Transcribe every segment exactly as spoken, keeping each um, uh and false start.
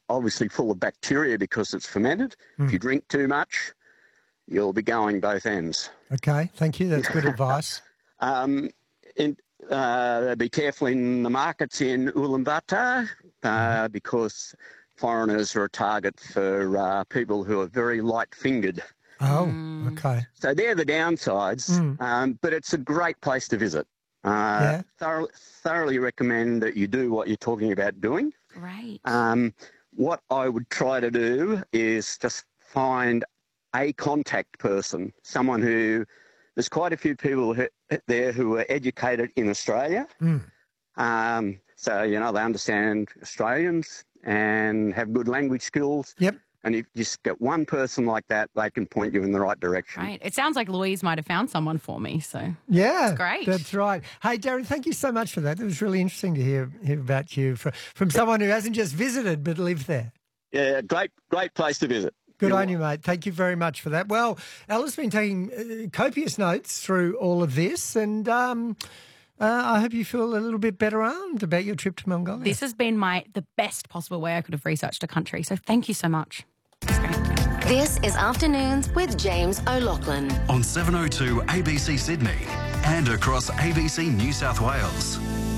obviously full of bacteria because it's fermented. Mm. If you drink too much, you'll be going both ends. Okay, thank you. That's good advice. Um, in, uh, be careful in the markets in Ulaanbaatar uh, because foreigners are a target for uh, people who are very light-fingered. Oh, Mm. okay. So they're the downsides, Mm. um, but it's a great place to visit. Uh, Yeah. thorough, thoroughly recommend that you do what you're talking about doing. Great. Um, what I would try to do is just find a contact person, someone who, there's quite a few people who, there who are educated in Australia. Mm. Um, so, you know, they understand Australians and have good language skills. Yep. And if you just get one person like that, they can point you in the right direction. Right. It sounds like Louise might have found someone for me. So Yeah, That's great. That's right. Hey, Darren, thank you so much for that. It was really interesting to hear, hear about you for, from someone who hasn't just visited but lived there. Yeah, great, great place to visit. Good You're on you, mate. Thank you very much for that. Well, Ella's been taking uh, copious notes through all of this, and um, uh, I hope you feel a little bit better armed about your trip to Mongolia. this has been my the best possible way I could have researched a country. So thank you so much. It's great. This is Afternoons with James O'Loughlin. On seven oh two A B C Sydney and across A B C New South Wales.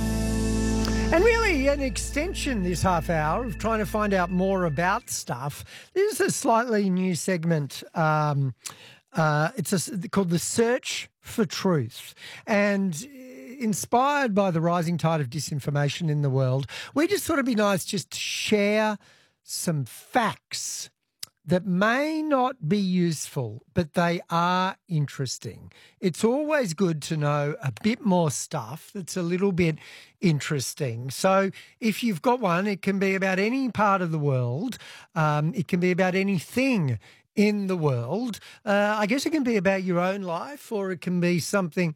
And really an extension this half hour of trying to find out more about stuff. This is a slightly new segment. Um, uh, it's a, called The Search for Truth. And inspired by the rising tide of disinformation in the world, we just thought it'd be nice just to share some facts that may not be useful, but they are interesting. It's always good to know a bit more stuff that's a little bit interesting. So if you've got one, it can be about any part of the world. Um, it can be about anything in the world. Uh, I guess it can be about your own life, or it can be something,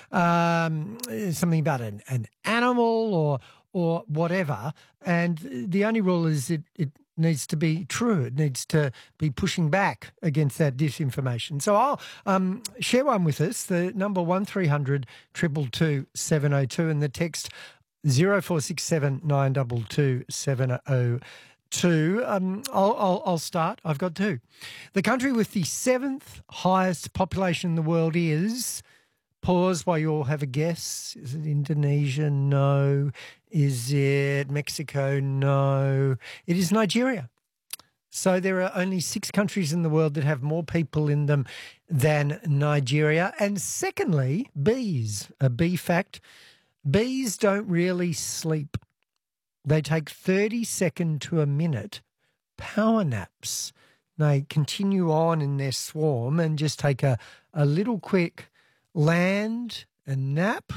um, something about an, an animal or or whatever. And the only rule is it, it needs to be true. It needs to be pushing back against that disinformation. So I'll um, share one with us, the number one three hundred two two two seven oh two and the text zero four six seven nine two two seven oh two. Um, I'll, I'll, I'll start. I've got two. The country with the seventh highest population in the world is... Pause while you all have a guess. Is it Indonesia? No. Is it Mexico? No. It is Nigeria. So there are only six countries in the world that have more people in them than Nigeria. And secondly, bees. A bee fact. Bees don't really sleep. They take thirty seconds to a minute power naps. They continue on in their swarm and just take a, a little quick land and nap,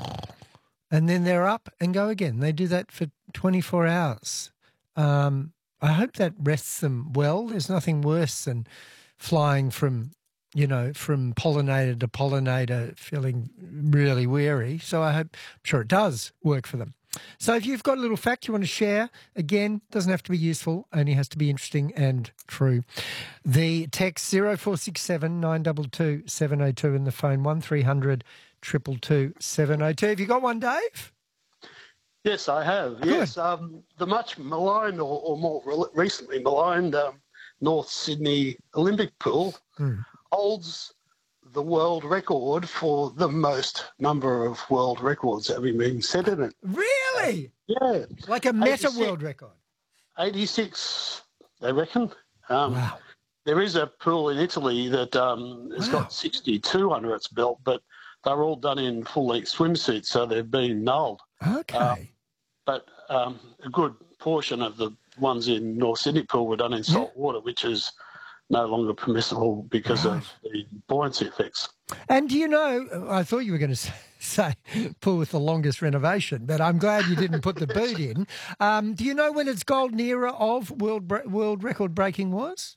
and then they're up and go again. They do that for twenty-four hours. Um, I hope that rests them well. There's nothing worse than flying from, you know, from pollinator to pollinator feeling really weary. So I hope, I'm sure it does work for them. So if you've got a little fact you want to share, again, doesn't have to be useful, only has to be interesting and true. The text zero four six seven nine two two seven oh two and the phone one three hundred two two two seven oh two. Have you got one, Dave? Yes, I have. Good. Yes, um, the much maligned or, or more re- recently maligned um, North Sydney Olympic pool Hmm. holds the world record for the most number of world records having been set in it. Really? Yeah. Like a meta eighty-six world record? eighty-six, they reckon. Um, Wow. There is a pool in Italy that um, has Wow. got sixty-two under its belt, but they're all done in full-length swimsuits, so they've been nulled. Okay. Um, but um, a good portion of the ones in North Sydney pool were done in salt water, which is no longer permissible because Right. of the buoyancy effects. And do you know, I thought you were going to say pool with the longest renovation, but I'm glad you didn't put the boot in. Um, do you know when its golden era of world world record breaking was?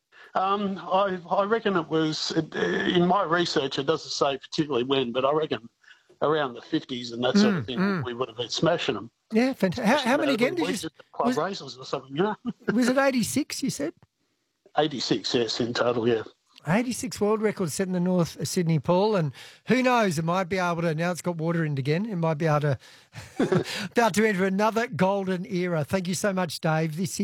Um, I, I reckon it was, it, in my research, it doesn't say particularly when, but I reckon around the fifties and that sort Mm, of thing, mm. we would have been smashing them. Yeah, fantastic. How, how many again did you? We just club Was, races or something, you know? was it eighty-six, you said? eighty-six, yes, in total, yeah. eighty-six world records set in the North Sydney pool, and who knows, it might be able to, now it's got water in it again, it might be able to, about to enter another golden era. Thank you so much, Dave. This